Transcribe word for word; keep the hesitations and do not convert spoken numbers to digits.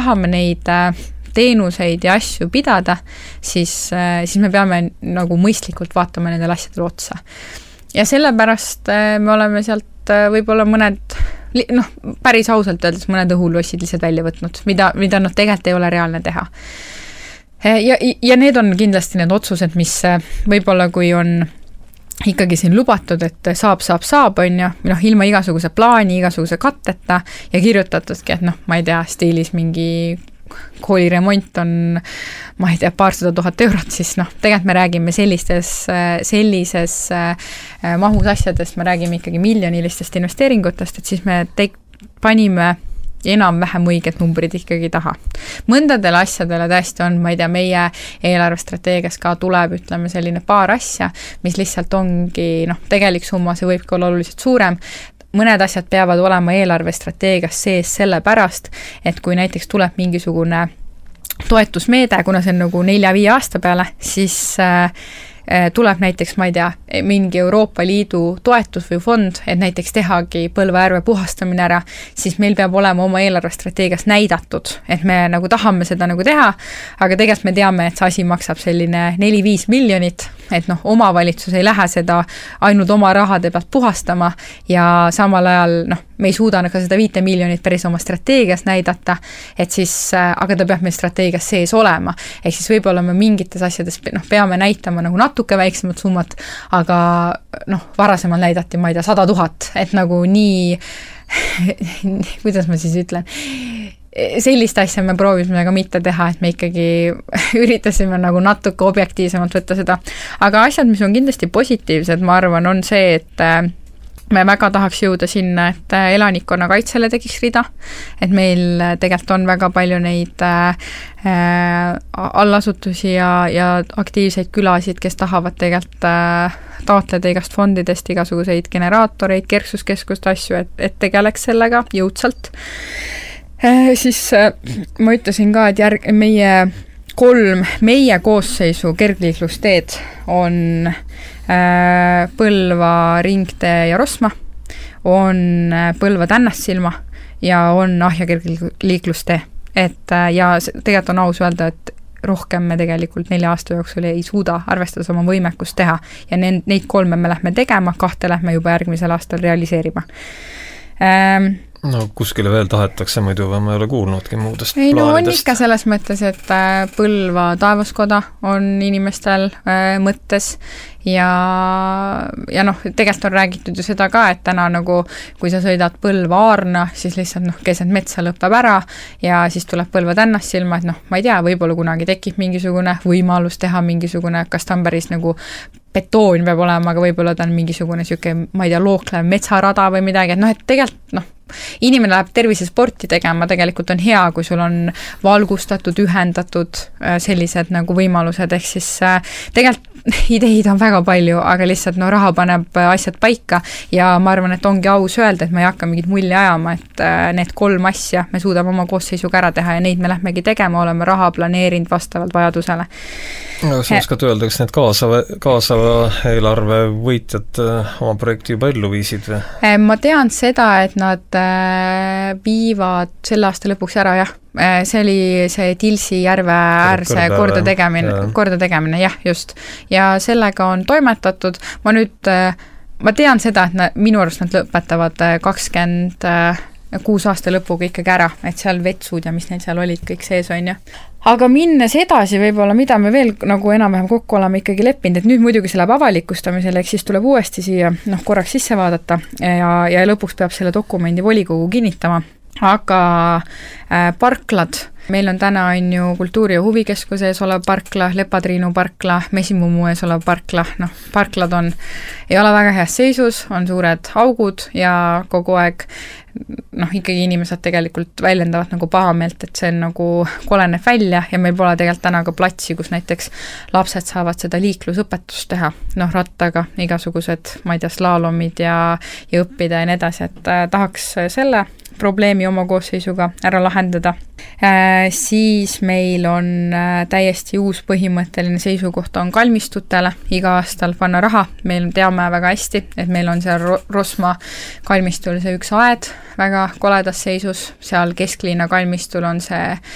tahame neid teenuseid ja asju pidada, siis, siis me peame nagu mõistlikult vaatama nendele asjadele otsa. Ja sellepärast me oleme sealt võib-olla mõned, noh, päris ausalt öeldes mõned õhulossid lihtsalt välja võtnud, mida, mida noh, tegelikult ei ole reaalne teha. Ja, ja need on kindlasti need otsused, mis võib-olla kui on ikkagi siin lubatud, et saab, saab, saab, on ju, noh, ilma igasuguse plaani, igasuguse katteta ja kirjutatudki, et noh, ma ei tea, stiilis mingi kooliremont on, ma ei tea, paarsada tuhat eurot, siis noh, tegelikult me räägime sellistes, sellises mahus asjadest, me räägime ikkagi miljonilistest investeeringutest, et siis me te- panime enam-vähem õiged numbrid ikkagi taha. Mõndadele asjadele tõesti on, ma ei tea, meie eelarvestrateegias ka tuleb, ütleme, selline paar asja, mis lihtsalt ongi, noh, tegelik summa, see võib ka olla oluliselt suurem. Mõned asjad peavad olema eelarvestrateegias sees selle pärast, et kui näiteks tuleb mingisugune toetusmeede, kuna see on nagu nelja-viie aasta peale, siis äh, tuleb näiteks, ma ei tea, mingi Euroopa Liidu toetus või fond, et näiteks tehagi Põlva järve puhastamine ära, siis meil peab olema oma eelarvestrateegias näidatud, et me nagu tahame seda nagu teha, aga tegelikult me teame, et see asi maksab selline neli-viis miljonit, et noh, omavalitsus ei lähe seda ainult oma rahade pealt puhastama ja samal ajal, noh, me ei suuda ka seda viite miljonit päris oma strateegias näidata, et siis, aga ta peab meil strateegias sees olema. Ehk siis võib-olla me mingites asjades noh, peame näitama nagu natuke väiksemat summat, aga noh, varasemalt näidati, ma ei tea, sada tuhat, et nagu nii, kuidas ma siis ütlen, sellist asja me proovisime ka mitte teha, et me ikkagi üritasime nagu natuke objektiivsemalt võtta seda. Aga asjad, mis on kindlasti positiivsed, ma arvan, on see, et me väga tahaks jõuda sinna, et elanikkonna kaitsele tekiks rida, et meil tegelikult on väga palju neid äh, allasutusi ja, ja aktiivseid külasid, kes tahavad tegelikult äh, taotleda igast fondidest igasuguseid generaatoreid, kerksuskeskust asju, et, et tegeleks sellega jõudsalt. Äh, siis äh, ma ütlesin ka, et järg, meie kolm meie koosseisu kergliiklusteed on Põlva, Ringtee ja Rosma, on Põlva Tännassilma ja on Ahja kergliiklustee. Et, ja tegelikult on aus öelda, et rohkem me tegelikult nelja aasta jooksul ei suuda arvestades oma võimekust teha ja neid, neid kolme me lähme tegema, kahte lähme juba järgmisel aastal realiseerima. Ähm, No kuskile veel tahetakse muidu või ma ei ole kuulnudki muudest ei, plaanidest. No on ikka selles mõttes, et Põlva taevaskoda on inimestel äh, mõttes ja, ja noh, tegelikult on räägitud ju seda ka, et täna nagu, kui sa sõidad Põlva Aarna, siis lihtsalt noh, keset metsa lõpeb ära ja siis tuleb Põlva Tännassilma, et noh, ma ei tea, võib-olla kunagi tekib mingisugune võimalus teha mingisugune, kas ta on päris nagu betoon peab olema, aga võib-olla ta on mingisugune siuke, ma ei tea, looklev metsarada või midagi, et noh, et tegelikult noh, inimene läheb tervisesporti tegema, tegelikult on hea, kui sul on valgustatud, ühendatud sellised nagu võimalused, ehk siis tegelikult ideid on väga palju, aga lihtsalt no raha paneb asjad paika ja ma arvan, et ongi aus öelda, et ma ei hakka mingit mulli ajama, et need kolm asja me suudame oma koosseisuga ära teha ja neid me lähmegi tegema, oleme raha planeerinud vastavalt vajadusele. Aga sa oskad öelda, kas need kaasava, kaasava eelarve võitjad oma projekti juba ellu viisid või? Ma tean seda, et nad viivad selle aasta lõpuks ära, jah. See oli see Tilsi järve äärse korda tegemine, korda tegemine, jah, just. Ja sellega on toimetatud. Ma nüüd, ma tean seda, et nad, minu arust nad lõpetavad kakskümmend kuus aasta lõpuga ikkagi ära, et seal vetsud ja mis neil seal olid kõik sees on ju. Aga minnes edasi võib-olla, mida me veel nagu enam-vähem kokku oleme ikkagi leppinud, et nüüd muidugi see läheb avalikustamisele, eks siis tuleb uuesti siia noh, korraks sisse vaadata ja, ja lõpuks peab selle dokumendi volikogu kinnitama. Aga äh, parklad, meil on täna on ju kultuuri- ja huvikeskuse ees olev parkla, Lepatriinu parkla, Mesimummu ees olev parkla, noh, parklad on, ei ole väga heas seisus, on suured augud ja kogu aeg noh, ikkagi inimesed tegelikult väljendavad nagu pahameelt, et see on nagu koleneb välja ja meil pole tegelikult täna ka platsi, kus näiteks lapsed saavad seda liiklusõpetust teha, noh, rattaga, igasugused, ma ei tea, slaalomid ja, ja õppida ja nii edasi, et äh, tahaks selle probleemi oma koosseisuga ära lahendada. Äh, siis meil on äh, täiesti uus põhimõtteline seisukoht on kalmistutele iga aastal panna raha. Meil teame väga hästi, et meil on seal Rosma kalmistul see üks aed väga koledas seisus. Seal kesklinna kalmistul on see